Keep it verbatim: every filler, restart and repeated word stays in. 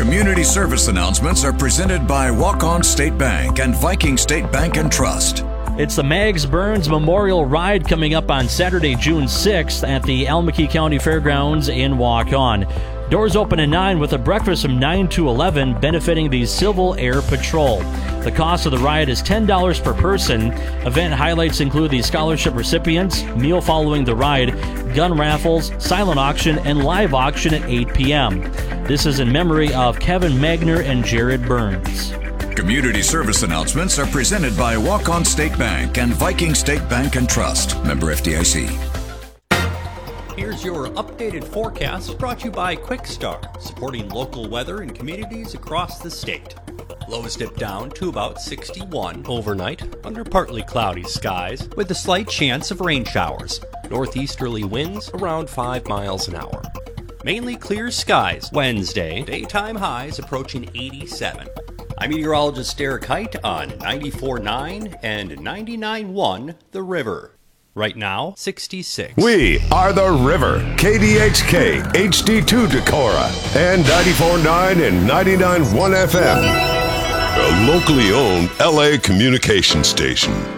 Community service announcements are presented by Walk-On State Bank and Viking State Bank and Trust. It's the Mags Burns Memorial Ride coming up on Saturday, June sixth at the Almaquee County Fairgrounds in Walk-On. Doors open at nine with a breakfast from nine to eleven benefiting the Civil Air Patrol. The cost of the ride is ten dollars per person. Event highlights include the scholarship recipients, meal following the ride, gun raffles, silent auction, and live auction at eight p.m. This is in memory of Kevin Magner and Jared Burns. Community service announcements are presented by Walk-On State Bank and Viking State Bank and Trust. Member F D I C. Here's your updated forecast brought to you by QuickStar, supporting local weather in communities across the state. Lows dip down to about sixty-one overnight under partly cloudy skies with a slight chance of rain showers. Northeasterly winds around five miles an hour. Mainly clear skies Wednesday, daytime highs approaching eighty-seven. I'm meteorologist Derek Height on ninety-four point nine and ninety-nine point one The River. Right now, sixty-six. We are The River, K D H K, H D two Decorah, and ninety-four point nine and ninety-nine point one F M. A locally owned L A communication station.